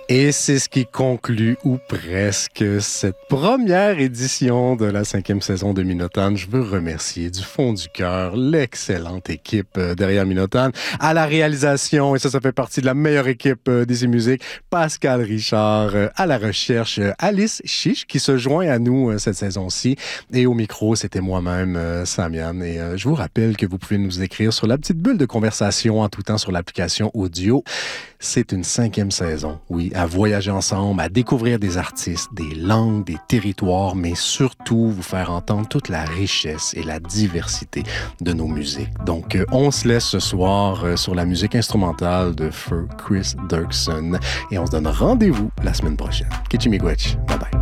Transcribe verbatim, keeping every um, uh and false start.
Et c'est ce qui conclut, ou presque, cette première édition de la cinquième saison de Minotone. Je veux remercier du fond du cœur l'excellente équipe derrière Minotone. À la réalisation, et ça, ça fait partie de la meilleure équipe d'Ici Musique, Pascal Richard. À la recherche, Alice Chiche, qui se joint à nous cette saison-ci. Et au micro, c'était moi-même, Samian. Et je vous rappelle que vous pouvez nous écrire sur la petite bulle de conversation en tout temps sur l'application audio. C'est une cinquième saison, oui, à voyager ensemble, à découvrir des artistes, des langues, des territoires, mais surtout vous faire entendre toute la richesse et la diversité de nos musiques. Donc, euh, on se laisse ce soir euh, sur la musique instrumentale de feu Chris Dirksen et on se donne rendez-vous la semaine prochaine. Kichimigwech, bye bye.